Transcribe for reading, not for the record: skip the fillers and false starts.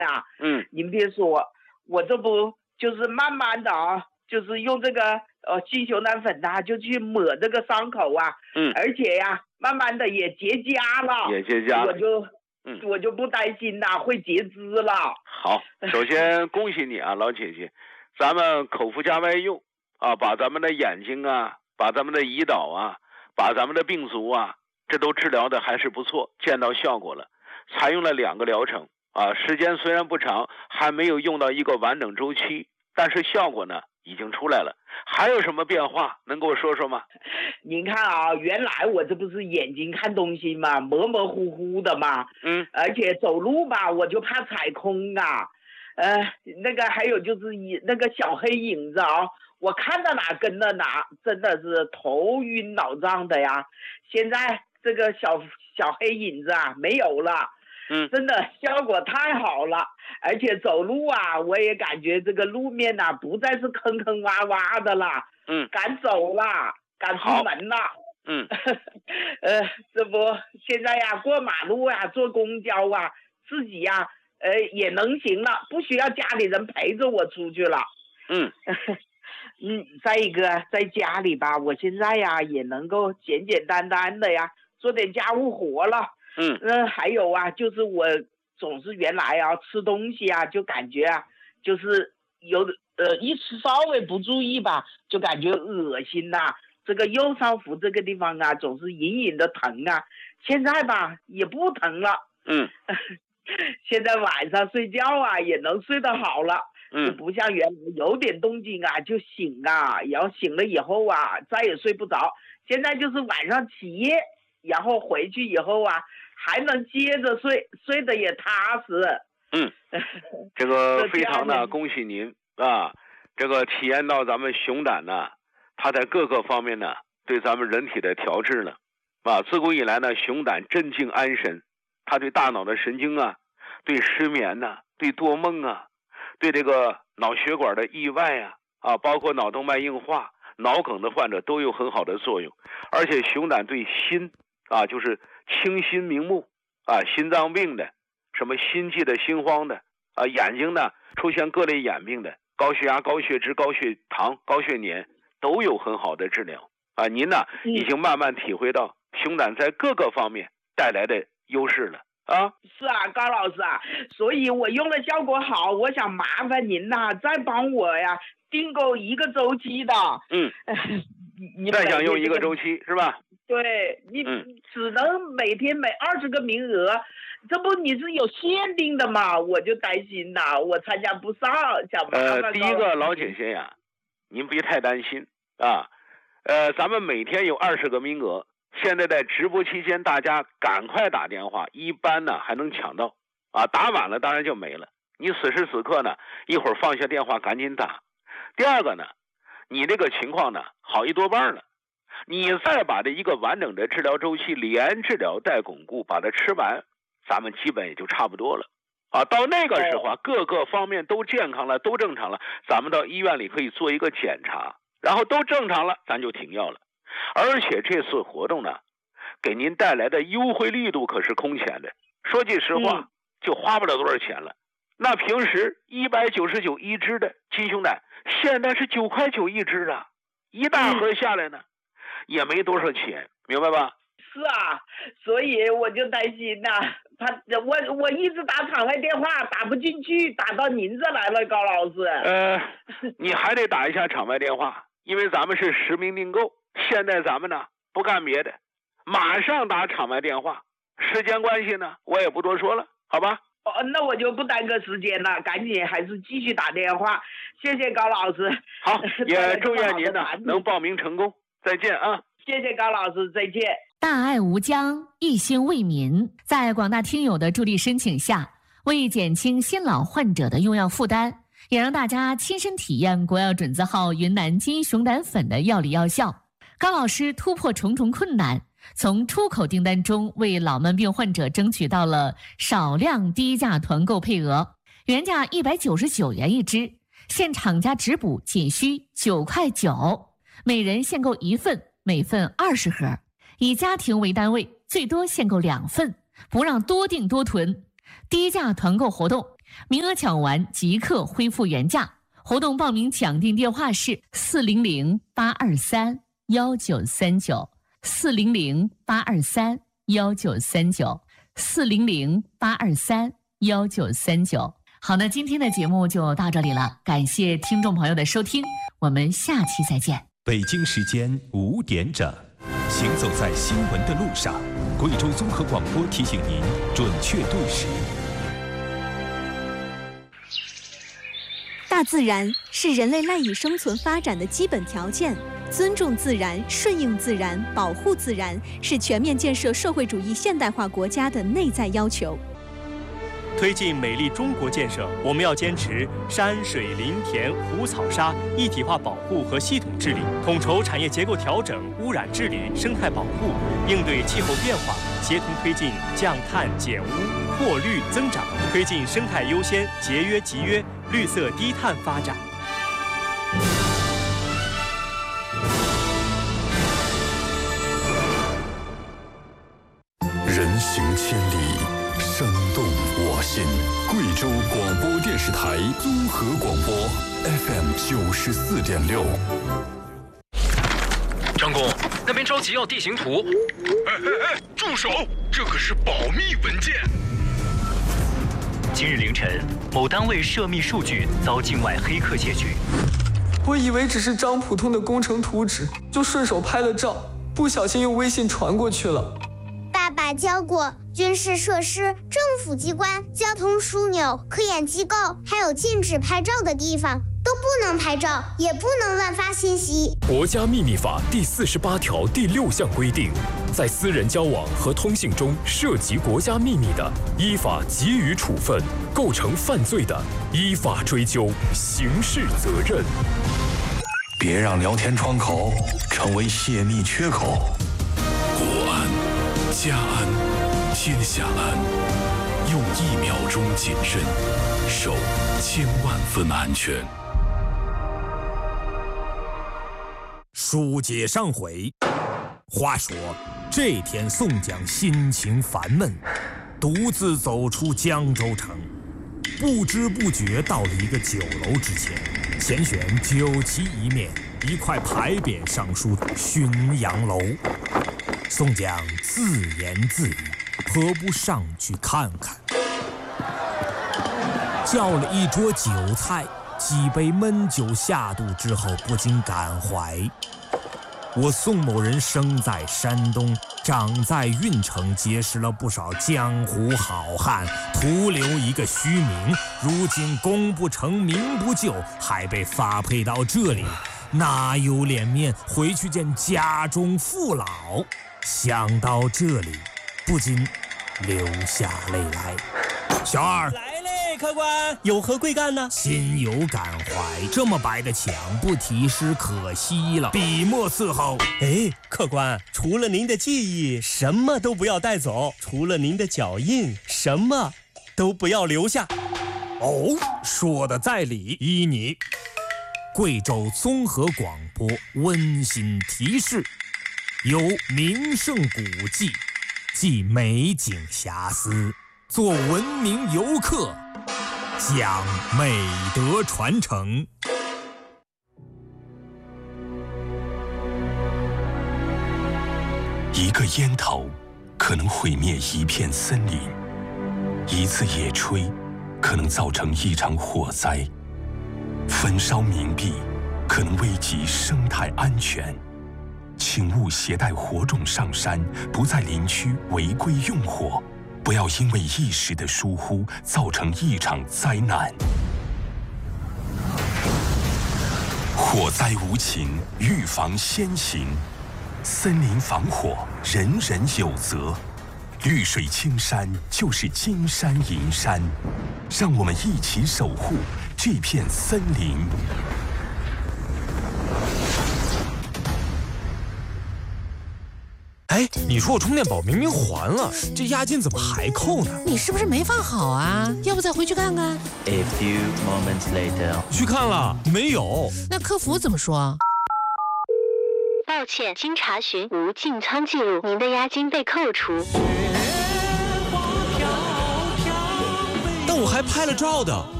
啊。您别说，我这不就是慢慢的啊，就是用这个金熊胆粉啊，就去抹这个伤口啊。而且呀，慢慢的也结痂了， 也结痂了， 我就不担心呐，会截肢了。 好，首先恭喜你啊，老姐姐，咱们口服加外用啊，把咱们的眼睛啊，把咱们的胰岛啊，把咱们的病足啊，这都治疗的还是不错，见到效果了。采用了2个疗程啊，时间虽然不长，还没有用到一个完整周期，但是效果呢已经出来了。还有什么变化能跟我说说吗？ 您看啊，原来我这不是眼睛看东西嘛，模模糊糊的嘛，而且走路吧，我就怕踩空啊，那个还有就是那个小黑影子啊，我看到哪跟到哪，真的是头晕脑胀的呀。现在这个小黑影子啊没有了。真的效果太好了，而且走路啊，我也感觉这个路面啊不再是坑坑洼洼的了，敢走了，敢出门了，这不现在呀，过马路啊，坐公交啊，自己呀，也能行了，不需要家里人陪着我出去了，再一个在家里吧，我现在呀也能够简简单单的呀做点家务活了。还有啊，就是我总是原来啊吃东西啊，就感觉啊，就是有一吃稍微不注意吧，就感觉恶心呐。这个右上腹这个地方啊，总是隐隐的疼啊。现在吧也不疼了。现在晚上睡觉啊也能睡得好了。就不像原来有点动静啊就醒啊，然后醒了以后啊再也睡不着。现在就是晚上起夜，然后回去以后啊。还能接着睡，睡得也踏实。 这个非常的恭喜您啊！这个体验到咱们熊胆呢，它在各个方面呢，对咱们人体的调治呢，啊，自古以来呢，熊胆镇静安神，它对大脑的神经啊，对失眠呐，对多梦啊，对这个脑血管的意外啊，包括脑动脉硬化、脑梗的患者都有很好的作用，而且熊胆对心啊，就是清心明目啊，心脏病的，什么心悸的、心慌的啊，眼睛呢出现各类眼病的，高血压、高血脂、高血糖、高血粘都有很好的治疗啊。您呢已经慢慢体会到熊胆在各个方面带来的优势了啊。 是啊，高老师啊，所以我用了效果好，我想麻烦您呐，再帮我呀订购1个周期的。 你再想用1个周期是吧？ 对，你只能每天20个名额，这不你是有限定的嘛？我就担心呐，我参加不上，想麻烦。 第一个老姐姐呀，您别太担心啊。咱们每天有20个名额，现在在直播期间，大家赶快打电话，一般呢还能抢到啊，打晚了当然就没了。你此时此刻呢，一会儿放下电话赶紧打。第二个呢，你这个情况呢好1多半了。你再把这一个完整的治疗周期连治疗带巩固把它吃完，咱们基本也就差不多了啊。到那个时候各个方面都健康了，都正常了，咱们到医院里可以做一个检查，然后都正常了咱就停药了。而且这次活动呢给您带来的优惠力度可是空前的，说句实话就花不了多少钱了。那平时199一支的金熊胆，现在是9.9块一支啊，一大盒下来呢也没多少钱，明白吧？ 是啊，所以我就担心呐，我一直打场外电话打不进去，打到您这来了，高老师。 你还得打一下场外电话，因为咱们是实名订购，现在咱们呢不干别的，马上打场外电话。时间关系呢，我也不多说了，好吧？ 那我就不耽搁时间了，赶紧还是继续打电话。谢谢高老师。 好，也祝愿您呢能报名成功。再见啊！ 谢谢高老师，再见。 大爱无疆，一心为民，在广大听友的助力申请下，为减轻新老患者的用药负担，也让大家亲身体验国药准字号云南金熊胆粉的药理药效。高老师突破重重困难，从出口订单中为老慢病患者争取到了少量低价团购配额，原价199元一支，现厂家直补仅需9.9块，每人限购1份，每份20盒，以家庭为单位，最多限购2份，不让多订多囤。低价团购活动名额抢完即刻恢复原价。活动报名抢订电话是400-823-1939，400-823-1939，400-823-1939。好，那今天的节目就到这里了，感谢听众朋友的收听，我们下期再见。 北京时间5点整，行走在新闻的路上，贵州综合广播提醒您准确对时。 大自然是人类赖以生存发展的基本条件，尊重自然、顺应自然、保护自然，是全面建设社会主义现代化国家的内在要求。 推进美丽中国建设，我们要坚持山水林田湖草沙一体化保护和系统治理，统筹产业结构调整、污染治理、生态保护，应对气候变化，协同推进降碳减污、扩绿增长，推进生态优先、节约集约、绿色低碳发展。 人行千里，声动我心。贵州广播电视台综合广播 FM 94.6。 张工，那边着急要地形图。 住手！这可是保密文件。 今日凌晨，某单位涉密数据遭境外黑客窃取。 我以为只是张普通的工程图纸，就顺手拍了照，不小心用微信传过去了。 爸爸教过，军事设施、政府机关、交通枢纽、科研机构，还有禁止拍照的地方，都不能拍照，也不能乱发信息。 国家秘密法第48条第6项规定，在私人交往和通信中涉及国家秘密的，依法给予处分；构成犯罪的，依法追究刑事责任。 别让聊天窗口成为泄密缺口。 国安、家安、天下安，用1秒钟谨慎，守1000万分安全。 书接上回，话说这天宋江心情烦闷，独自走出江州城，不知不觉到了一个酒楼之前，前选酒旗一面，一块牌匾上书“浔阳楼”。宋江自言自语，何不上去看看？叫了一桌酒菜，几杯闷酒下肚之后，不禁感怀：我宋某人生在山东，长在运城，结识了不少江湖好汉，徒留一个虚名。如今功不成名不就，还被发配到这里，哪有脸面回去见家中父老？想到这里，不禁流下泪来。小二来嘞，客官，有何贵干呢？ 心有感怀，这么白的墙不题诗可惜了，笔墨伺候。 哎，客官，除了您的记忆，什么都不要带走；除了您的脚印，什么都不要留下。 哦，说的在理，依你。贵州综合广播温馨提示：有名胜古迹，即美景遐思，做文明游客，讲美德传承。 一个烟头可能毁灭一片森林，一次野炊可能造成一场火灾，焚烧冥币可能危及生态安全。请勿携带火种上山，不在林区违规用火，不要因为一时的疏忽造成一场灾难。火灾无情，预防先行。森林防火，人人有责。绿水青山就是金山银山，让我们一起守护这片森林。 哎，你说我充电宝明明还了，这押金怎么还扣呢？ 你是不是没放好啊？要不再回去看看？ A few moments later， 去看了，没有。 那客服怎么说？ 抱歉，经查询无进仓记录，您的押金被扣除。 到我还拍了照的。